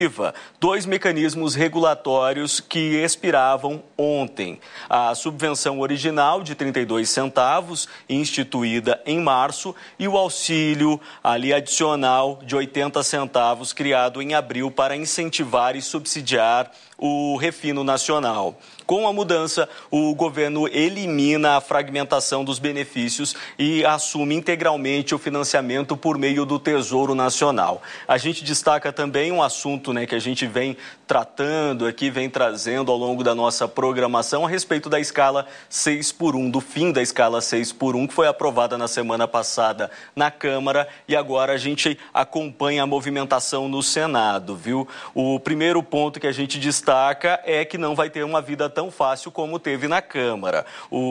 dois mecanismos regulatórios que expiravam ontem. A subvenção original de 32 centavos, instituída em março, e o auxílio ali adicional de 80 centavos, criado em abril para incentivar e subsidiar o refino nacional. Com a mudança, o governo elimina a fragmentação dos benefícios e assume integralmente o financiamento por meio do Tesouro Nacional. A gente destaca também um assunto, que a gente vem tratando aqui, vem trazendo ao longo da nossa programação a respeito da escala 6x1, do fim da escala 6x1, que foi aprovada na semana passada na Câmara, e agora a gente acompanha a movimentação no Senado, viu? O primeiro ponto que a gente destaca é que não vai ter uma vida tão fácil como teve na Câmara.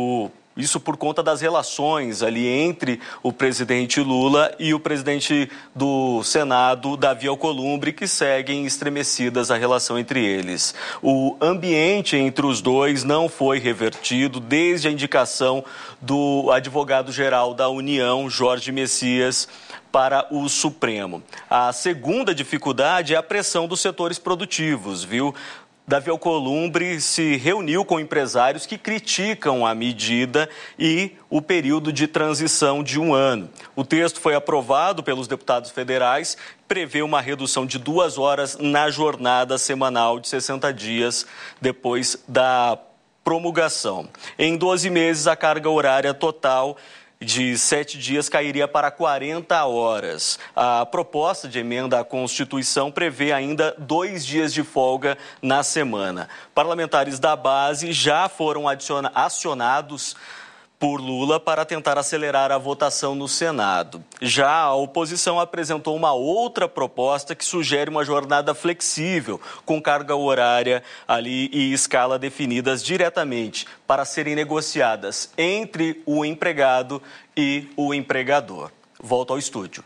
Isso por conta das relações ali entre o presidente Lula e o presidente do Senado, Davi Alcolumbre, que seguem estremecidas a relação entre eles. O ambiente entre os dois não foi revertido desde a indicação do advogado-geral da União, Jorge Messias, para o Supremo. A segunda dificuldade é a pressão dos setores produtivos, viu? Davi Alcolumbre se reuniu com empresários que criticam a medida e o período de transição de 1 ano. O texto foi aprovado pelos deputados federais, prevê uma redução de 2 horas na jornada semanal de 60 dias depois da promulgação. Em 12 meses, a carga horária total de 7 dias cairia para 40 horas. A proposta de emenda à Constituição prevê ainda 2 dias de folga na semana. Parlamentares da base já foram acionados por Lula para tentar acelerar a votação no Senado. Já a oposição apresentou uma outra proposta que sugere uma jornada flexível, com carga horária ali e escala definidas diretamente para serem negociadas entre o empregado e o empregador. Volto ao estúdio.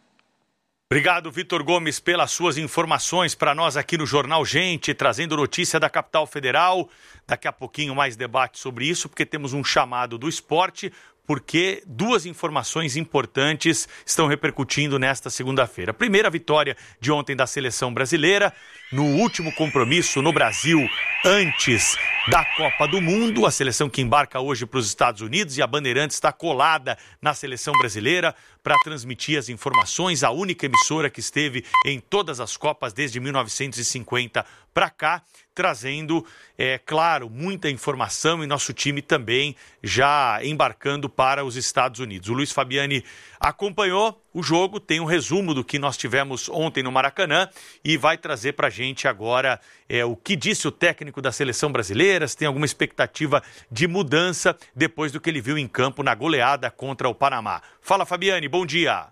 Obrigado, Vitor Gomes, pelas suas informações para nós aqui no Jornal Gente, trazendo notícia da capital federal. Daqui a pouquinho mais debate sobre isso, porque temos um chamado do esporte, porque 2 informações importantes estão repercutindo nesta segunda-feira. A primeira vitória de ontem da seleção brasileira, no último compromisso no Brasil antes da Copa do Mundo, a seleção que embarca hoje para os Estados Unidos, e a Bandeirantes está colada na seleção brasileira para transmitir as informações, a única emissora que esteve em todas as Copas desde 1950 para cá, trazendo, claro, muita informação, e nosso time também já embarcando para os Estados Unidos. O Luiz Fabiani acompanhou o jogo, tem um resumo do que nós tivemos ontem no Maracanã e vai trazer para a gente agora o que disse o técnico da seleção brasileira, se tem alguma expectativa de mudança depois do que ele viu em campo na goleada contra o Panamá. Fala, Fabiani, bom dia.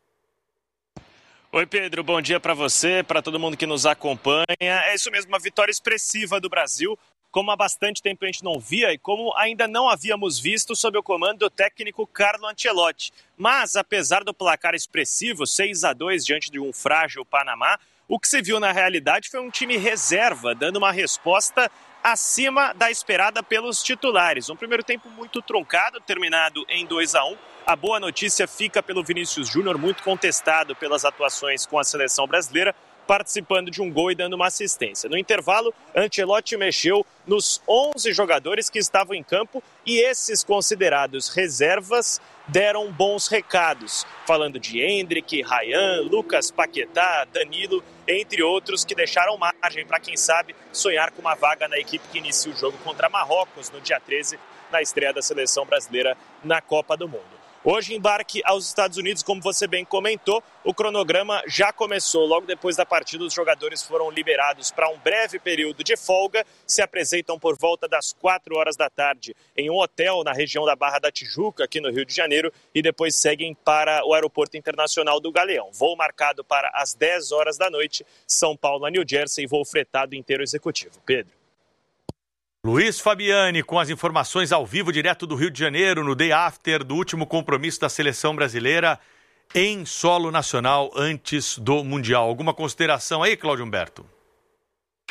Oi, Pedro, bom dia para você, para todo mundo que nos acompanha. É isso mesmo, uma vitória expressiva do Brasil, como há bastante tempo a gente não via e como ainda não havíamos visto sob o comando do técnico Carlo Ancelotti. Mas, apesar do placar expressivo, 6-2 diante de um frágil Panamá, o que se viu na realidade foi um time reserva, dando uma resposta acima da esperada pelos titulares. Um primeiro tempo muito truncado, terminado em 2-1. A boa notícia fica pelo Vinícius Júnior, muito contestado pelas atuações com a seleção brasileira, participando de um gol e dando uma assistência. No intervalo, Ancelotti mexeu nos 11 jogadores que estavam em campo e esses considerados reservas deram bons recados, falando de Endrick, Ryan, Lucas Paquetá, Danilo, entre outros, que deixaram margem para, quem sabe, sonhar com uma vaga na equipe que inicia o jogo contra Marrocos no dia 13, na estreia da seleção brasileira na Copa do Mundo. Hoje, embarque aos Estados Unidos, como você bem comentou, o cronograma já começou. Logo depois da partida, os jogadores foram liberados para um breve período de folga, se apresentam por volta das 4 horas da tarde em um hotel na região da Barra da Tijuca, aqui no Rio de Janeiro, e depois seguem para o Aeroporto Internacional do Galeão. Voo marcado para as 10 horas da noite, São Paulo a New Jersey, voo fretado inteiro executivo. Pedro. Luiz Fabiani com as informações ao vivo direto do Rio de Janeiro no day after do último compromisso da seleção brasileira em solo nacional antes do Mundial. Alguma consideração aí, Cláudio Humberto?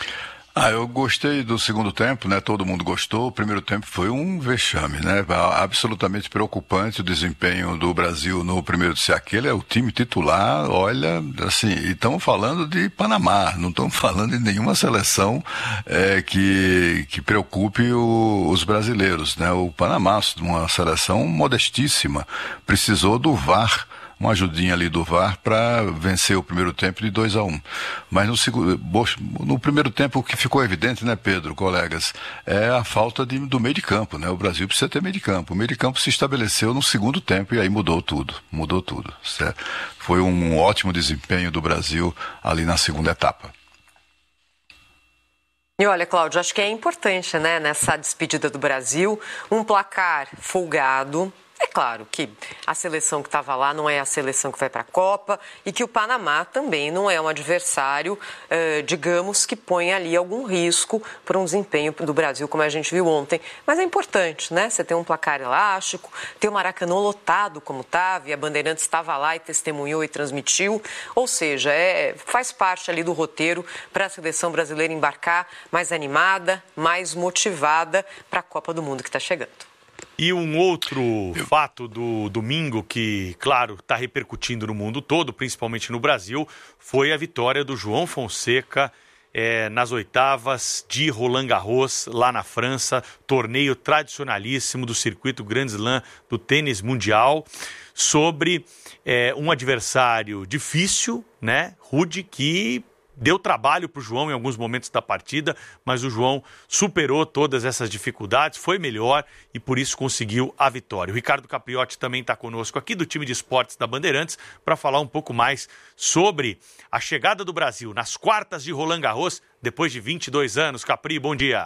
Eu gostei do segundo tempo, né? Todo mundo gostou. O primeiro tempo foi um vexame, né? Absolutamente preocupante o desempenho do Brasil no primeiro. Se aquele é o time titular, olha, assim, e estamos falando de Panamá, não estamos falando de nenhuma seleção que preocupe os brasileiros, né? O Panamá, uma seleção modestíssima, precisou do VAR, uma ajudinha ali do VAR para vencer o primeiro tempo de 2-1. Mas no primeiro tempo o que ficou evidente, né, Pedro, colegas, é a falta do meio de campo, né? O Brasil precisa ter meio de campo. O meio de campo se estabeleceu no segundo tempo e aí mudou tudo, certo? Foi um ótimo desempenho do Brasil ali na segunda etapa. E olha, Cláudio, acho que é importante, né, nessa despedida do Brasil, um placar folgado. É claro que a seleção que estava lá não é a seleção que vai para a Copa e que o Panamá também não é um adversário, digamos, que põe ali algum risco para um desempenho do Brasil, como a gente viu ontem. Mas é importante, né? Você ter um placar elástico, ter o Maracanã lotado como estava, e a Bandeirantes estava lá e testemunhou e transmitiu. Ou seja, faz parte ali do roteiro para a seleção brasileira embarcar mais animada, mais motivada para a Copa do Mundo que está chegando. E um outro fato do domingo que, claro, está repercutindo no mundo todo, principalmente no Brasil, foi a vitória do João Fonseca nas oitavas de Roland Garros, lá na França, torneio tradicionalíssimo do circuito Grand Slam do tênis mundial, sobre um adversário difícil, né, rude, que deu trabalho para o João em alguns momentos da partida, mas o João superou todas essas dificuldades, foi melhor e por isso conseguiu a vitória. O Ricardo Capriotti também está conosco aqui do time de esportes da Bandeirantes para falar um pouco mais sobre a chegada do Brasil nas quartas de Roland Garros depois de 22 anos. Capri, bom dia.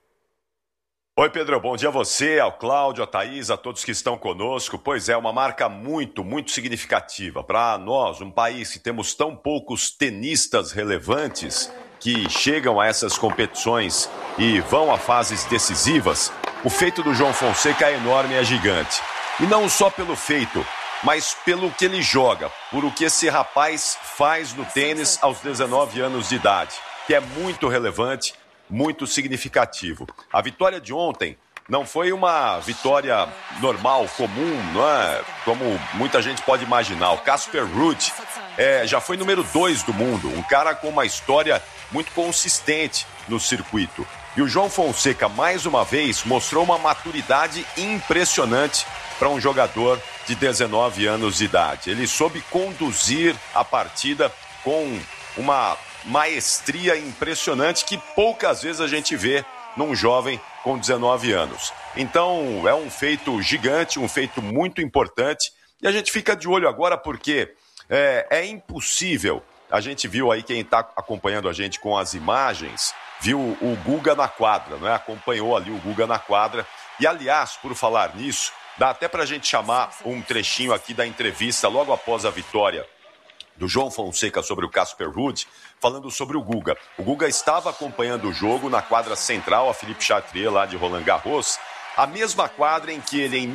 Oi, Pedro, bom dia a você, ao Cláudio, a Thaís, a todos que estão conosco. Pois é, uma marca muito, muito significativa. Para nós, um país que temos tão poucos tenistas relevantes que chegam a essas competições e vão a fases decisivas, o feito do João Fonseca é enorme e é gigante. E não só pelo feito, mas pelo que ele joga, por o que esse rapaz faz no tênis aos 19 anos de idade, que é muito relevante, muito significativo. A vitória de ontem não foi uma vitória normal, comum, não é? Como muita gente pode imaginar. O Casper Ruud já foi número 2 do mundo, um cara com uma história muito consistente no circuito. E o João Fonseca, mais uma vez, mostrou uma maturidade impressionante para um jogador de 19 anos de idade. Ele soube conduzir a partida com uma maestria impressionante que poucas vezes a gente vê num jovem com 19 anos. Então é um feito gigante, um feito muito importante e a gente fica de olho agora porque é impossível. A gente viu aí, quem está acompanhando a gente com as imagens, viu o Guga na quadra, né? Acompanhou ali o Guga na quadra e, aliás, por falar nisso, dá até para a gente chamar um trechinho aqui da entrevista logo após a vitória do João Fonseca sobre o Casper Ruud, falando sobre o Guga. O Guga estava acompanhando o jogo na quadra central, a Philippe Chatrier, lá de Roland Garros, a mesma quadra em que ele, em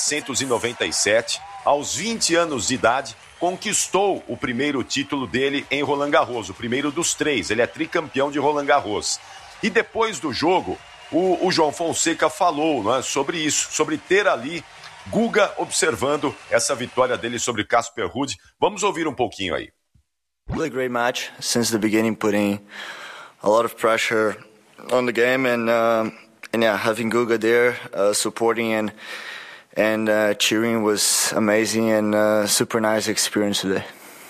1997, aos 20 anos de idade, conquistou o primeiro título dele em Roland Garros, o primeiro dos 3. Ele é tricampeão de Roland Garros. E depois do jogo, o João Fonseca falou, né, sobre isso, sobre ter ali Guga observando essa vitória dele sobre Casper Ruud. Vamos ouvir um pouquinho aí. Really great match since the beginning, putting a lot of pressure on the game and yeah, having Guga there supporting and cheering was amazing and super nice experience today.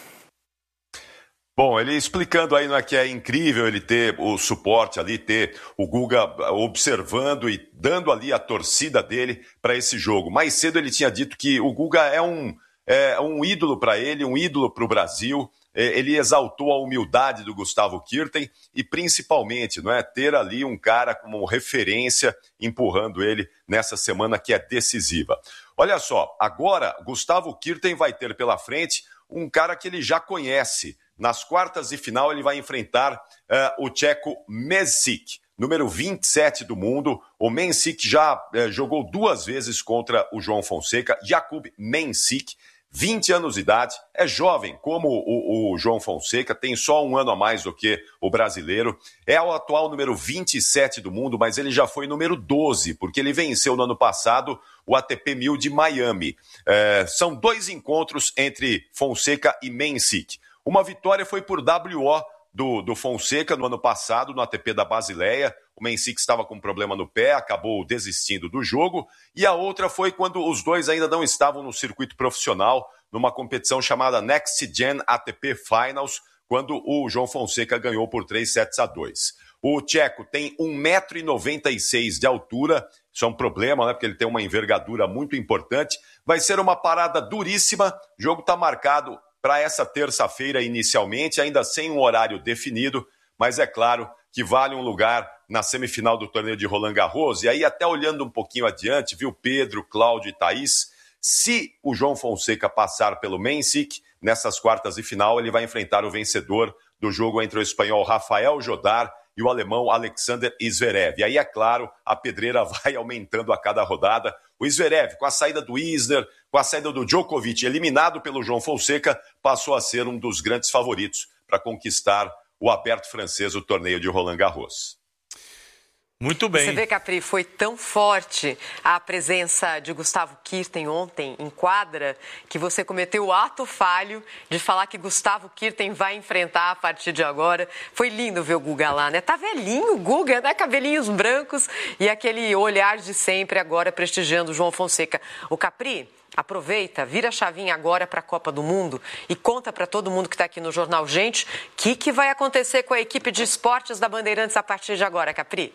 Bom, ele explicando aí, não é, que é incrível ele ter o suporte ali, ter o Guga observando e dando ali a torcida dele para esse jogo. Mais cedo ele tinha dito que o Guga é um ídolo para ele, um ídolo para o Brasil. Ele exaltou a humildade do Gustavo Kuerten e principalmente, não é, ter ali um cara como referência empurrando ele nessa semana que é decisiva. Olha só, agora Gustavo Kuerten vai ter pela frente um cara que ele já conhece. Nas quartas de final ele vai enfrentar o tcheco Mensik, número 27 do mundo. O Mensik já jogou 2 vezes contra o João Fonseca. Jakub Mensik, 20 anos de idade, é jovem, como o João Fonseca, tem só um ano a mais do que o brasileiro, é o atual número 27 do mundo, mas ele já foi número 12, porque ele venceu no ano passado o ATP 1000 de Miami. São 2 encontros entre Fonseca e Mensik. Uma vitória foi por WO do Fonseca no ano passado, no ATP da Basileia. O Mensik estava com um problema no pé, acabou desistindo do jogo. E a outra foi quando os dois ainda não estavam no circuito profissional, numa competição chamada Next Gen ATP Finals, quando o João Fonseca ganhou por 3-2. O tcheco tem 1,96 m de altura. Isso é um problema, né? Porque ele tem uma envergadura muito importante. Vai ser uma parada duríssima. O jogo está marcado para essa terça-feira inicialmente, ainda sem um horário definido, mas é claro que vale um lugar na semifinal do torneio de Roland Garros. E aí, até olhando um pouquinho adiante, viu, Pedro, Cláudio e Thaís, se o João Fonseca passar pelo Mensik, nessas quartas de final, ele vai enfrentar o vencedor do jogo entre o espanhol Rafael Jodar e o alemão Alexander Zverev. E aí, é claro, a pedreira vai aumentando a cada rodada. O Zverev, com a saída do Isner, com a saída do Djokovic, eliminado pelo João Fonseca, passou a ser um dos grandes favoritos para conquistar o aberto francês, o torneio de Roland Garros. Muito bem. Você vê, Capri, foi tão forte a presença de Gustavo Kuerten ontem em quadra que você cometeu o ato falho de falar que Gustavo Kuerten vai enfrentar a partir de agora. Foi lindo ver o Guga lá, né? Tá velhinho o Guga, né? Cabelinhos brancos e aquele olhar de sempre agora prestigiando o João Fonseca. O Capri, aproveita, vira a chavinha agora para a Copa do Mundo e conta para todo mundo que está aqui no Jornal Gente o que vai acontecer com a equipe de esportes da Bandeirantes a partir de agora, Capri.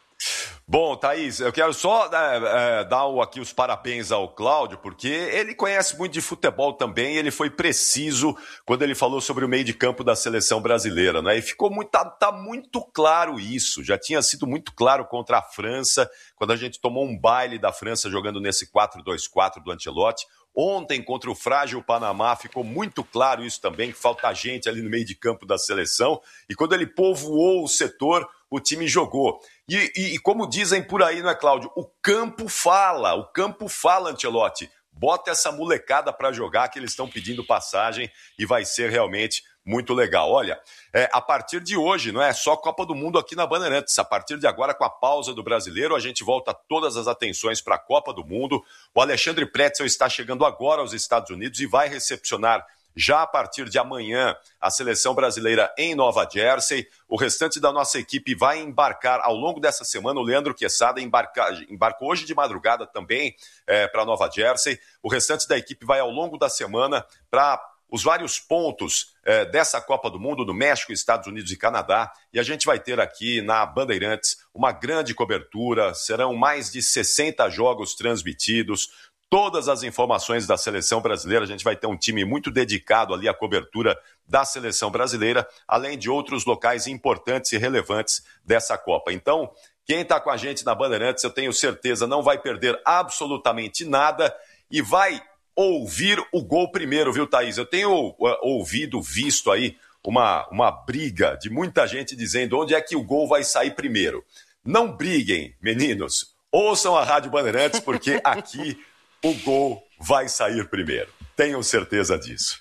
Bom, Thaís, eu quero só dar aqui os parabéns ao Cláudio, porque ele conhece muito de futebol também, e ele foi preciso quando ele falou sobre o meio de campo da seleção brasileira, né? E ficou tá muito claro isso, já tinha sido muito claro contra a França, quando a gente tomou um baile da França jogando nesse 4-2-4 do Ancelotti. Ontem, contra o frágil Panamá, ficou muito claro isso também, que falta gente ali no meio de campo da seleção. E quando ele povoou o setor, o time jogou. E como dizem por aí, não é, Cláudio? O campo fala, Ancelotti. Bota essa molecada para jogar, que eles estão pedindo passagem e vai ser realmente muito legal. Olha, a partir de hoje, não é só Copa do Mundo aqui na Bandeirantes. A partir de agora, com a pausa do Brasileiro, a gente volta todas as atenções para a Copa do Mundo. O Alexandre Pretzel está chegando agora aos Estados Unidos e vai recepcionar já a partir de amanhã a seleção brasileira em Nova Jersey. O restante da nossa equipe vai embarcar ao longo dessa semana. O Leandro Quesada embarcou hoje de madrugada também para Nova Jersey. O restante da equipe vai ao longo da semana para os vários pontos dessa Copa do Mundo, no México, Estados Unidos e Canadá. E a gente vai ter aqui na Bandeirantes uma grande cobertura. Serão mais de 60 jogos transmitidos. Todas as informações da seleção brasileira, a gente vai ter um time muito dedicado ali à cobertura da seleção brasileira, além de outros locais importantes e relevantes dessa Copa. Então, quem está com a gente na Bandeirantes, eu tenho certeza, não vai perder absolutamente nada e vai ouvir o gol primeiro, viu, Thaís? Eu tenho visto aí uma briga de muita gente dizendo onde é que o gol vai sair primeiro. Não briguem, meninos. Ouçam a Rádio Bandeirantes, porque aqui o gol vai sair primeiro. Tenham certeza disso.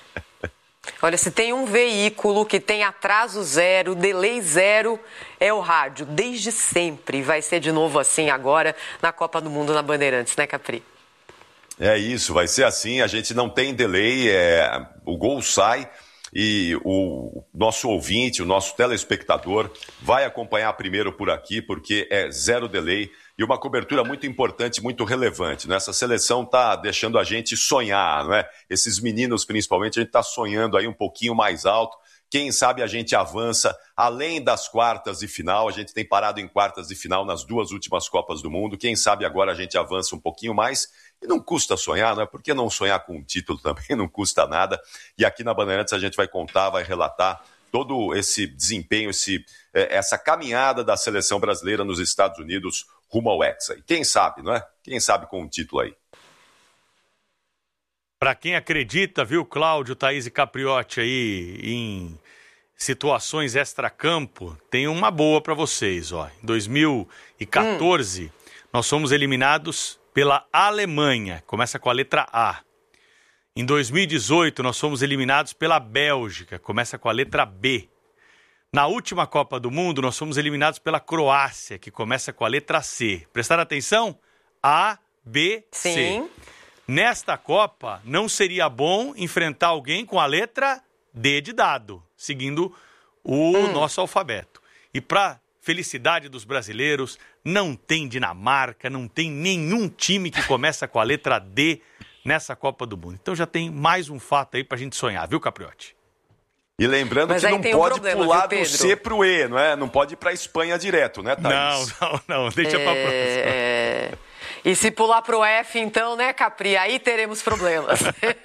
Olha, se tem um veículo que tem atraso zero, delay zero, é o rádio. Desde sempre. Vai ser de novo assim agora na Copa do Mundo na Bandeirantes, né, Capri? É isso, vai ser assim. A gente não tem delay, o gol sai e o nosso ouvinte, o nosso telespectador vai acompanhar primeiro por aqui, porque é zero delay. E uma cobertura muito importante, muito relevante, né? Essa seleção está deixando a gente sonhar, não é? Esses meninos, principalmente, a gente está sonhando aí um pouquinho mais alto. Quem sabe a gente avança além das quartas de final. A gente tem parado em quartas de final nas 2 últimas Copas do Mundo. Quem sabe agora a gente avança um pouquinho mais. E não custa sonhar, não é? Por que não sonhar com um título também? Não custa nada. E aqui na Bandeirantes a gente vai contar, vai relatar todo esse desempenho, essa caminhada da seleção brasileira nos Estados Unidos rumo ao Hexa. E quem sabe, não é? Quem sabe com um título aí. Para quem acredita, viu, Cláudio, Thaís e Capriotti aí em situações extracampo, tem uma boa para vocês, ó. Em 2014, nós fomos eliminados pela Alemanha. Começa com a letra A. Em 2018, nós fomos eliminados pela Bélgica, começa com a letra B. Na última Copa do Mundo, nós fomos eliminados pela Croácia, que começa com a letra C. Prestaram atenção? A, B, C. Sim. Nesta Copa, não seria bom enfrentar alguém com a letra D de dado, seguindo o nosso alfabeto. E para felicidade dos brasileiros, não tem Dinamarca, não tem nenhum time que começa com a letra D nessa Copa do Mundo. Então já tem mais um fato aí pra gente sonhar, viu, Capriotti? E lembrando Mas que aí não tem pode problema, pular viu, do Pedro? C pro E, não é? Não pode ir pra Espanha direto, né, Thaís? Não, deixa pra próxima. E se pular pro F, então, né, Capri? Aí teremos problemas.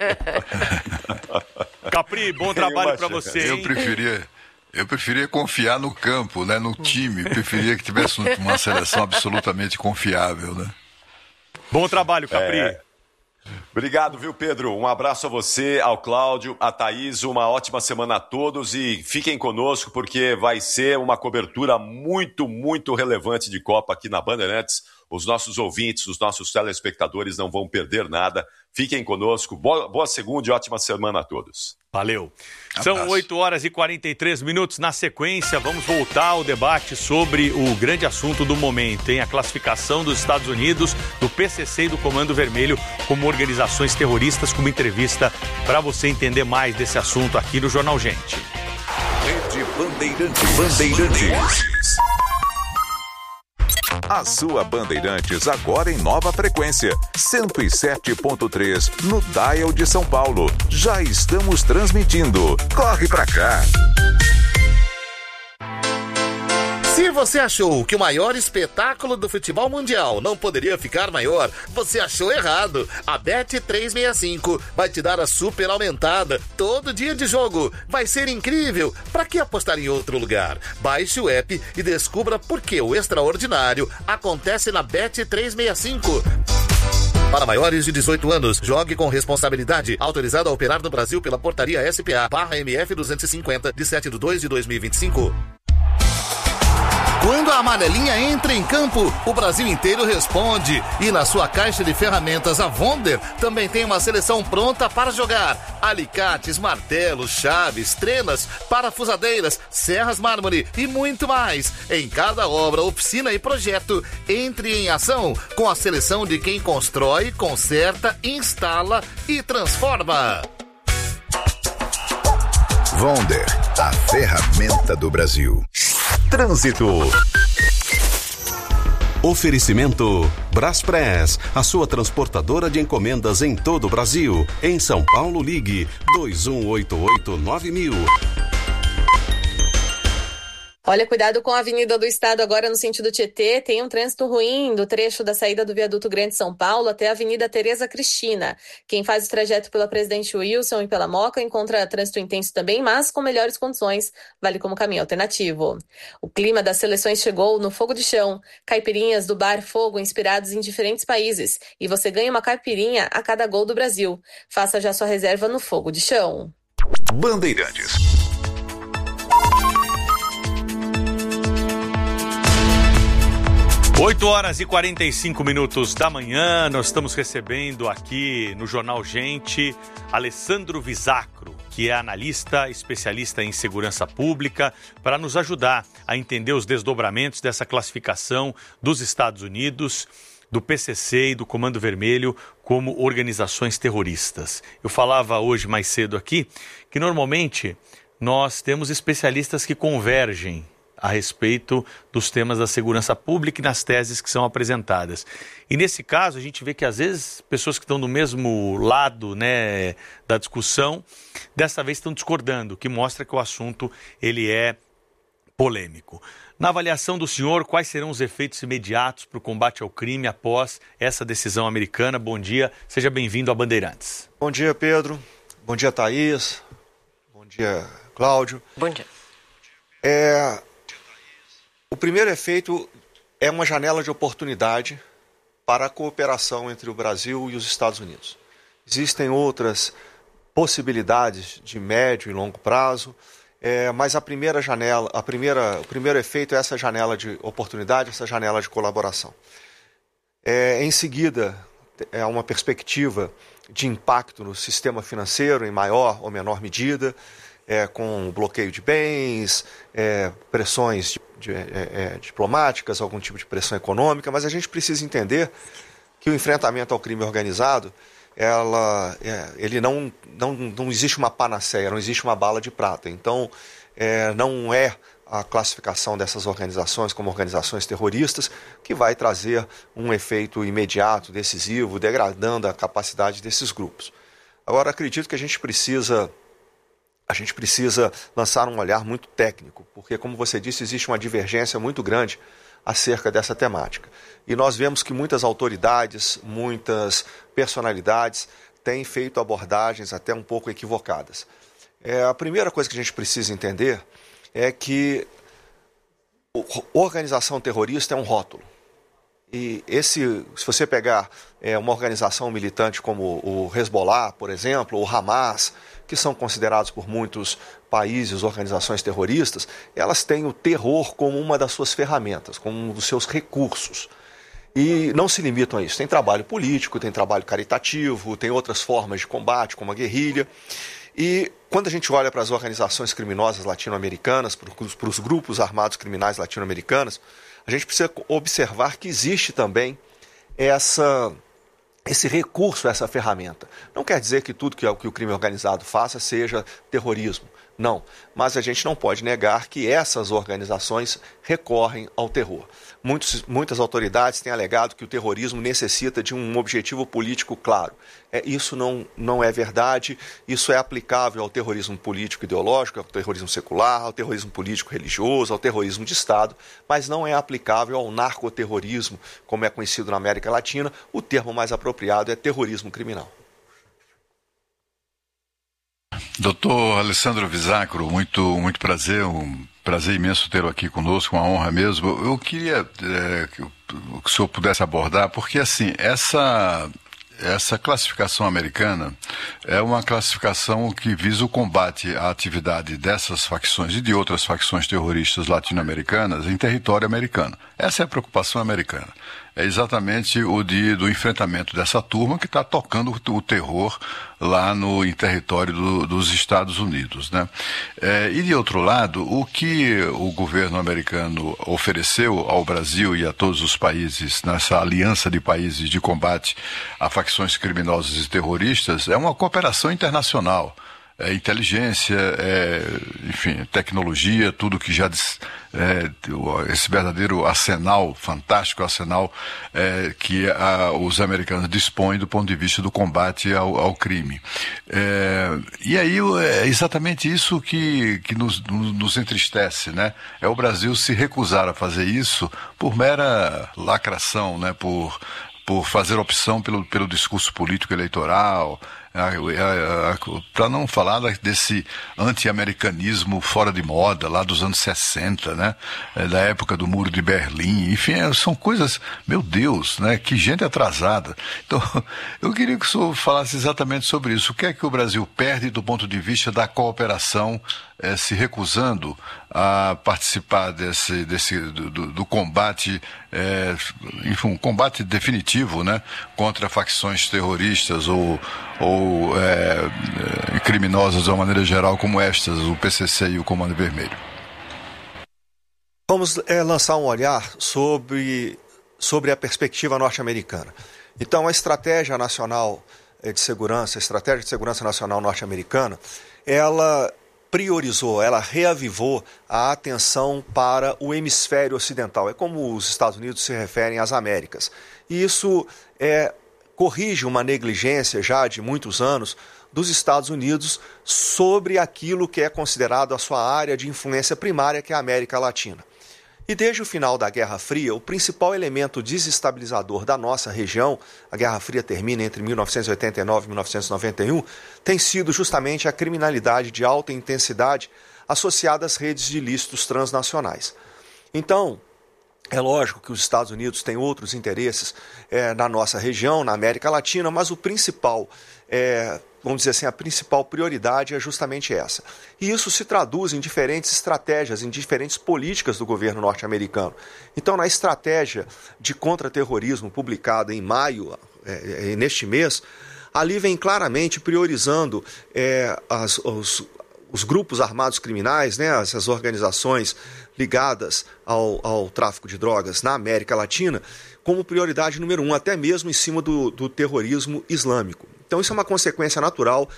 Capri, bom trabalho pra você, hein? Eu preferia confiar no campo, né, no time. Preferia que tivesse uma seleção absolutamente confiável, né? Bom trabalho, Capri. Obrigado, viu, Pedro? Um abraço a você, ao Cláudio, a Thaís, uma ótima semana a todos e fiquem conosco porque vai ser uma cobertura muito, muito relevante de Copa aqui na Bandeirantes. Os nossos ouvintes, os nossos telespectadores não vão perder nada. Fiquem conosco. Boa segunda e ótima semana a todos. Valeu. São 8 horas e 43 minutos. Na sequência, vamos voltar ao debate sobre o grande assunto do momento, hein? A classificação dos Estados Unidos, do PCC e do Comando Vermelho como organizações terroristas, com uma entrevista para você entender mais desse assunto aqui no Jornal Gente. Rede Bandeirantes. A sua Bandeirantes agora em nova frequência, 107.3 no Dial de São Paulo. Já estamos transmitindo. Corre pra cá! Se você achou que o maior espetáculo do futebol mundial não poderia ficar maior, você achou errado. A Bet365 vai te dar a super aumentada todo dia de jogo. Vai ser incrível. Para que apostar em outro lugar? Baixe o app e descubra por que o extraordinário acontece na Bet365. Para maiores de 18 anos, jogue com responsabilidade. Autorizado a operar no Brasil pela Portaria SPA/MF 250 de 7/2/2025. Quando a amarelinha entra em campo, o Brasil inteiro responde. E na sua caixa de ferramentas, a Wonder também tem uma seleção pronta para jogar. Alicates, martelos, chaves, trenas, parafusadeiras, serras mármore e muito mais. Em cada obra, oficina e projeto, entre em ação com a seleção de quem constrói, conserta, instala e transforma. Wonder, a ferramenta do Brasil. Trânsito. Oferecimento Braspress, a sua transportadora de encomendas em todo o Brasil. Em São Paulo, ligue 2188-9000. Olha, cuidado com a Avenida do Estado agora no sentido Tietê. Tem um trânsito ruim do trecho da saída do Viaduto Grande São Paulo até a Avenida Tereza Cristina. Quem faz o trajeto pela Presidente Wilson e pela Moca encontra trânsito intenso também, mas com melhores condições. Vale como caminho alternativo. O clima das seleções chegou no Fogo de Chão. Caipirinhas do Bar Fogo inspirados em diferentes países. E você ganha uma caipirinha a cada gol do Brasil. Faça já sua reserva no Fogo de Chão. Bandeirantes. 8 horas e 45 minutos da manhã, nós estamos recebendo aqui no Jornal Gente Alessandro Visacro, que é analista, especialista em segurança pública, para nos ajudar a entender os desdobramentos dessa classificação dos Estados Unidos, do PCC e do Comando Vermelho como organizações terroristas. Eu falava hoje mais cedo aqui que normalmente nós temos especialistas que convergem a respeito dos temas da segurança pública e nas teses que são apresentadas. E nesse caso, a gente vê que às vezes pessoas que estão do mesmo lado, né, da discussão, dessa vez estão discordando, o que mostra que o assunto ele é polêmico. Na avaliação do senhor, quais serão os efeitos imediatos para o combate ao crime após essa decisão americana? Bom dia, seja bem-vindo a Bandeirantes. Bom dia, Pedro. Bom dia, Thaís. Bom dia, Cláudio. Bom dia. O primeiro efeito é uma janela de oportunidade para a cooperação entre o Brasil e os Estados Unidos. Existem outras possibilidades de médio e longo prazo, mas o primeiro efeito é essa janela de oportunidade, essa janela de colaboração. Em seguida, uma perspectiva de impacto no sistema financeiro em maior ou menor medida, com bloqueio de bens, pressões diplomáticas, algum tipo de pressão econômica, mas a gente precisa entender que o enfrentamento ao crime organizado, ele não existe uma panaceia, não existe uma bala de prata. Então, não é a classificação dessas organizações como organizações terroristas que vai trazer um efeito imediato, decisivo, degradando a capacidade desses grupos. Agora, acredito que a gente precisa lançar um olhar muito técnico, porque, como você disse, existe uma divergência muito grande acerca dessa temática. E nós vemos que muitas autoridades, muitas personalidades têm feito abordagens até um pouco equivocadas. A primeira coisa que a gente precisa entender é que organização terrorista é um rótulo. E se você pegar uma organização militante como o Hezbollah, por exemplo, ou o Hamas, que são considerados por muitos países organizações terroristas, elas têm o terror como uma das suas ferramentas, como um dos seus recursos. E não se limitam a isso. Tem trabalho político, tem trabalho caritativo, tem outras formas de combate, como a guerrilha. E quando a gente olha para as organizações criminosas latino-americanas, para os grupos armados criminais latino-americanos, a gente precisa observar que existe também esse recurso, essa ferramenta. Não quer dizer que tudo que o crime organizado faça seja terrorismo. Não, mas a gente não pode negar que essas organizações recorrem ao terror. Muitas autoridades têm alegado que o terrorismo necessita de um objetivo político claro. Isso não é verdade, isso é aplicável ao terrorismo político ideológico, ao terrorismo secular, ao terrorismo político religioso, ao terrorismo de Estado, mas não é aplicável ao narcoterrorismo, como é conhecido na América Latina. O termo mais apropriado é terrorismo criminal. Doutor Alessandro Visacro, muito prazer, um prazer imenso tê-lo aqui conosco, uma honra mesmo. Eu queria que o senhor pudesse abordar, porque assim, essa classificação americana é uma classificação que visa o combate à atividade dessas facções e de outras facções terroristas latino-americanas em território americano. Essa é a preocupação americana. É exatamente do enfrentamento dessa turma que está tocando o terror lá em território dos Estados Unidos, né? E de outro lado, o que o governo americano ofereceu ao Brasil e a todos os países nessa aliança de países de combate a facções criminosas e terroristas é uma cooperação internacional. Inteligência, enfim, tecnologia, tudo que já esse verdadeiro arsenal, fantástico arsenal que os americanos dispõem do ponto de vista do combate ao crime. E aí é exatamente isso que nos entristece, né? É o Brasil se recusar a fazer isso por mera lacração, né? Por fazer opção pelo discurso político eleitoral, para não falar desse anti-americanismo fora de moda, lá dos anos 60, né? Da época do Muro de Berlim, enfim, são coisas, meu Deus, né? Que gente atrasada. Então, eu queria que o senhor falasse exatamente sobre isso. O que é que o Brasil perde do ponto de vista da cooperação, se recusando a participar do combate, enfim, um combate definitivo, né, contra facções terroristas ou criminosas de uma maneira geral como estas, o PCC e o Comando Vermelho? Vamos lançar um olhar sobre a perspectiva norte-americana. Então, a Estratégia Nacional de Segurança, a Estratégia de Segurança Nacional norte-americana, ela priorizou, ela reavivou a atenção para o hemisfério ocidental. É como os Estados Unidos se referem às Américas. E isso corrige uma negligência já de muitos anos dos Estados Unidos sobre aquilo que é considerado a sua área de influência primária, que é a América Latina. E desde o final da Guerra Fria, o principal elemento desestabilizador da nossa região, a Guerra Fria termina entre 1989 e 1991, tem sido justamente a criminalidade de alta intensidade associada às redes de ilícitos transnacionais. Então, é lógico que os Estados Unidos têm outros interesses na nossa região, na América Latina, mas o principal, vamos dizer assim, a principal prioridade é justamente essa. E isso se traduz em diferentes estratégias, em diferentes políticas do governo norte-americano. Então, na estratégia de contra-terrorismo publicada em maio, neste mês, ali vem claramente priorizando os grupos armados criminais, né, essas organizações ligadas ao tráfico de drogas na América Latina, como prioridade número 1, até mesmo em cima do terrorismo islâmico. Então isso é uma consequência natural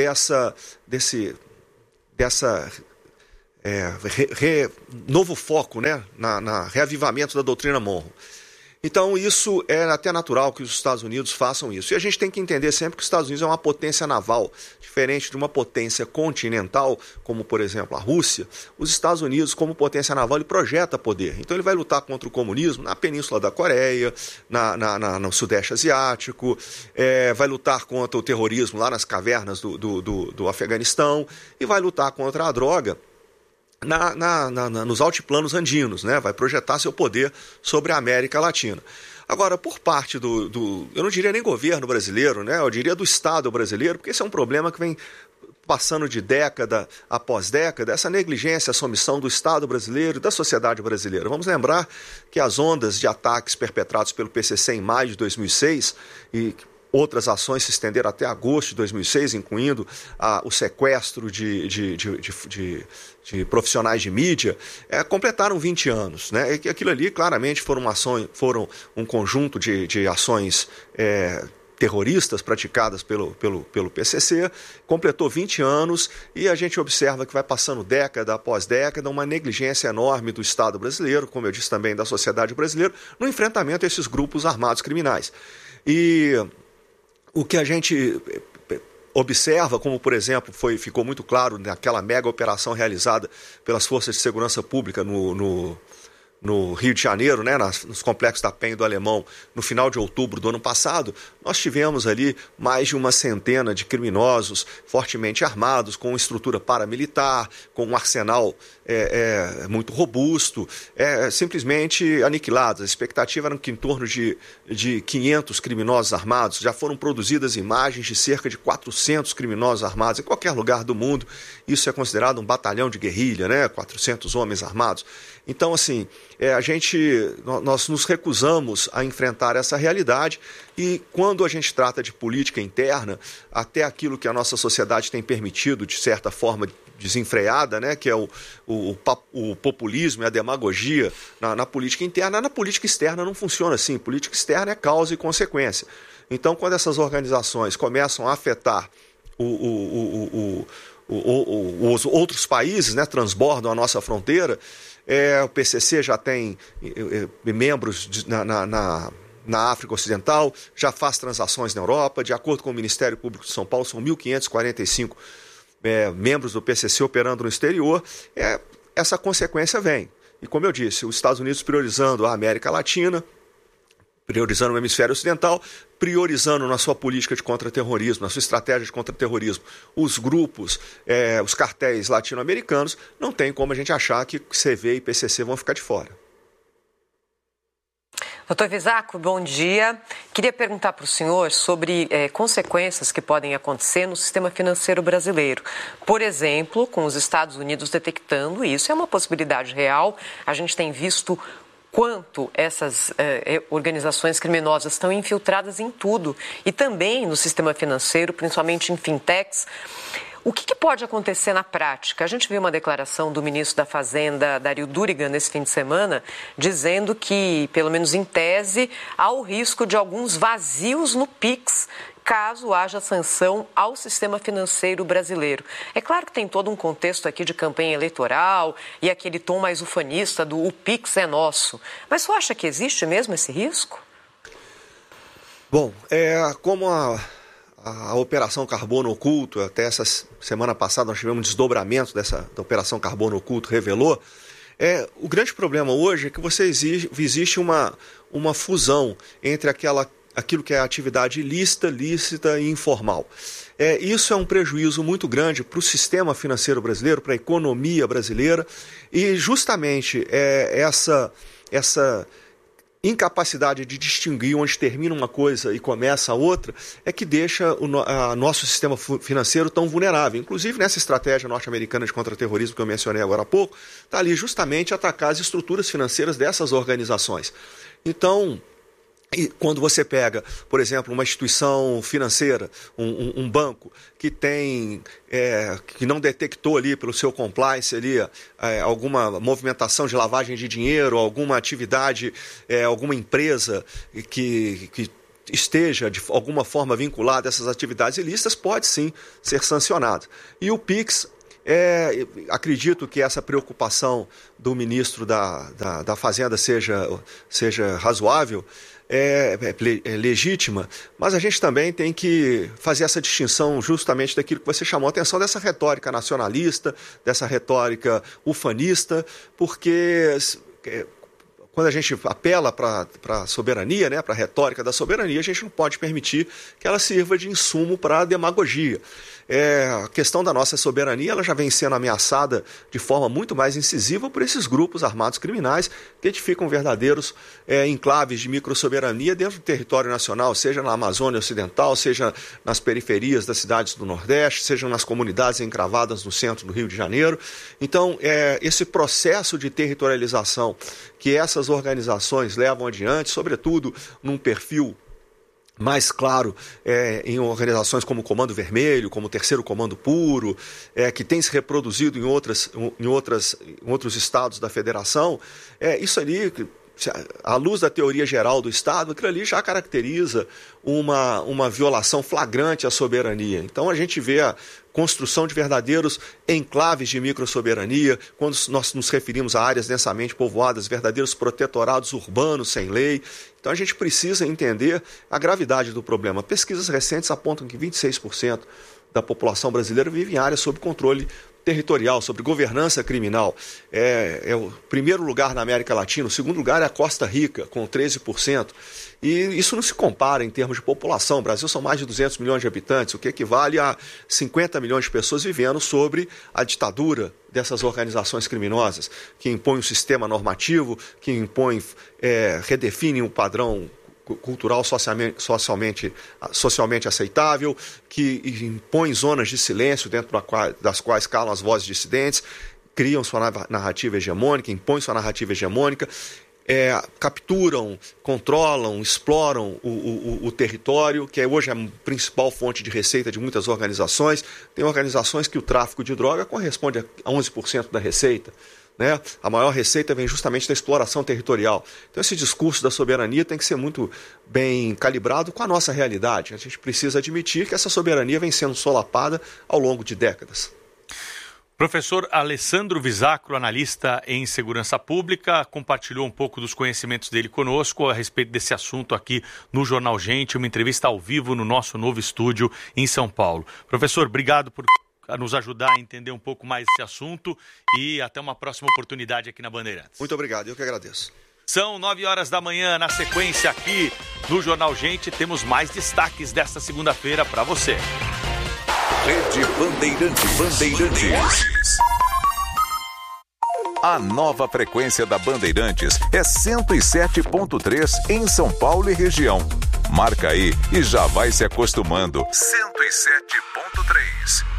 novo foco, né, na reavivamento da doutrina Monroe. Então isso é até natural que os Estados Unidos façam isso. E a gente tem que entender sempre que os Estados Unidos é uma potência naval, diferente de uma potência continental, como por exemplo a Rússia. Os Estados Unidos, como potência naval, ele projeta poder. Então ele vai lutar contra o comunismo na Península da Coreia, no Sudeste Asiático, vai lutar contra o terrorismo lá nas cavernas do Afeganistão e vai lutar contra a droga nos altiplanos andinos, né? Vai projetar seu poder sobre a América Latina. Agora, por parte eu não diria nem governo brasileiro, né? Eu diria do Estado brasileiro, porque esse é um problema que vem passando de década após década, essa negligência, essa omissão do Estado brasileiro e da sociedade brasileira. Vamos lembrar que as ondas de ataques perpetrados pelo PCC em maio de 2006 e outras ações se estenderam até agosto de 2006, incluindo o sequestro de profissionais de mídia, completaram 20 anos. Né? E aquilo ali, claramente, foram um conjunto de ações terroristas praticadas pelo PCC, completou 20 anos e a gente observa que vai passando década após década uma negligência enorme do Estado brasileiro, como eu disse também da sociedade brasileira, no enfrentamento a esses grupos armados criminais. E o que a gente observa, como por exemplo ficou muito claro naquela mega operação realizada pelas Forças de Segurança Pública no Rio de Janeiro, né, nos complexos da Penha e do Alemão, no final de outubro do ano passado, nós tivemos ali mais de uma centena de criminosos fortemente armados, com estrutura paramilitar, com um arsenal muito robusto, simplesmente aniquilados. A expectativa era que em torno de 500 criminosos armados. Já foram produzidas imagens de cerca de 400 criminosos armados. Em qualquer lugar do mundo, isso é considerado um batalhão de guerrilha, né? 400 homens armados. Então, assim, nós nos recusamos a enfrentar essa realidade e quando a gente trata de política interna, até aquilo que a nossa sociedade tem permitido, de certa forma desenfreada, né, que é o populismo e a demagogia na política interna, na política externa não funciona assim. Política externa é causa e consequência. Então, quando essas organizações começam a afetar os outros países, né, transbordam a nossa fronteira, o PCC já tem membros na África Ocidental, já faz transações na Europa. De acordo com o Ministério Público de São Paulo, são 1.545 membros do PCC operando no exterior. Essa consequência vem. E como eu disse, os Estados Unidos priorizando a América Latina, priorizando o hemisfério ocidental, priorizando na sua política de contra-terrorismo, na sua estratégia de contra-terrorismo, os grupos, os cartéis latino-americanos, não tem como a gente achar que CV e PCC vão ficar de fora. Doutor Visaco, bom dia. Queria perguntar para o senhor sobre consequências que podem acontecer no sistema financeiro brasileiro. Por exemplo, com os Estados Unidos detectando, e isso é uma possibilidade real, a gente tem visto quanto essas organizações criminosas estão infiltradas em tudo e também no sistema financeiro, principalmente em fintechs. O que pode acontecer na prática? A gente viu uma declaração do ministro da Fazenda, Dario Durigan, nesse fim de semana, dizendo que, pelo menos em tese, há o risco de alguns vazios no PIX, caso haja sanção ao sistema financeiro brasileiro. É claro que tem todo um contexto aqui de campanha eleitoral e aquele tom mais ufanista do o PIX é nosso. Mas você acha que existe mesmo esse risco? Bom, como a Operação Carbono Oculto, até essa semana passada nós tivemos um desdobramento da Operação Carbono Oculto, revelou, o grande problema hoje é que existe uma fusão entre aquilo que é atividade ilícita, lícita e informal. Isso é um prejuízo muito grande para o sistema financeiro brasileiro, para a economia brasileira, e justamente essa incapacidade de distinguir onde termina uma coisa e começa a outra é que deixa o nosso sistema financeiro tão vulnerável. Inclusive, nessa estratégia norte-americana de contra-terrorismo que eu mencionei agora há pouco, está ali justamente atacar as estruturas financeiras dessas organizações. Então, E quando você pega, por exemplo, uma instituição financeira, um banco que que não detectou ali pelo seu compliance ali, alguma movimentação de lavagem de dinheiro, alguma atividade, alguma empresa que esteja de alguma forma vinculada a essas atividades ilícitas, pode sim ser sancionado. E o PIX, acredito que essa preocupação do ministro da Fazenda seja razoável, é legítima, mas a gente também tem que fazer essa distinção justamente daquilo que você chamou a atenção, dessa retórica nacionalista, dessa retórica ufanista, porque quando a gente apela para a soberania, né, para a retórica da soberania, a gente não pode permitir que ela sirva de insumo para a demagogia. A questão da nossa soberania ela já vem sendo ameaçada de forma muito mais incisiva por esses grupos armados criminais que edificam verdadeiros enclaves de microsoberania dentro do território nacional, seja na Amazônia Ocidental, seja nas periferias das cidades do Nordeste, seja nas comunidades encravadas no centro do Rio de Janeiro. Então, esse processo de territorialização que essas organizações levam adiante, sobretudo num perfil mais claro em organizações como o Comando Vermelho, como o Terceiro Comando Puro, que tem se reproduzido em outros estados da federação, isso ali, à luz da teoria geral do Estado, aquilo ali já caracteriza uma violação flagrante à soberania. Então a gente vê a construção de verdadeiros enclaves de microsoberania, quando nós nos referimos a áreas densamente povoadas, verdadeiros protetorados urbanos sem lei. Então a gente precisa entender a gravidade do problema. Pesquisas recentes apontam que 26% da população brasileira vive em áreas sob controle territorial, sobre governança criminal. É o primeiro lugar na América Latina, o segundo lugar é a Costa Rica, com 13%. E isso não se compara em termos de população. O Brasil são mais de 200 milhões de habitantes, o que equivale a 50 milhões de pessoas vivendo sobre a ditadura dessas organizações criminosas, que impõem um sistema normativo, que redefinem um padrão cultural socialmente aceitável, que impõe zonas de silêncio dentro das quais calam as vozes dissidentes, criam sua narrativa hegemônica, impõem sua narrativa hegemônica, capturam, controlam, exploram o território, que hoje é a principal fonte de receita de muitas organizações. Tem organizações que o tráfico de droga corresponde a 11% da receita. Né? A maior receita vem justamente da exploração territorial. Então esse discurso da soberania tem que ser muito bem calibrado com a nossa realidade. A gente precisa admitir que essa soberania vem sendo solapada ao longo de décadas. Professor Alessandro Visacro, analista em segurança pública, compartilhou um pouco dos conhecimentos dele conosco a respeito desse assunto aqui no Jornal Gente, uma entrevista ao vivo no nosso novo estúdio em São Paulo. Professor, obrigado por nos ajudar a entender um pouco mais esse assunto e até uma próxima oportunidade aqui na Bandeirantes. Muito obrigado, eu que agradeço. São 9h da manhã, na sequência aqui no Jornal Gente, temos mais destaques desta segunda-feira para você. Rede Bandeirantes. A nova frequência da Bandeirantes é 107.3 em São Paulo e região. Marca aí e já vai se acostumando. 107.3.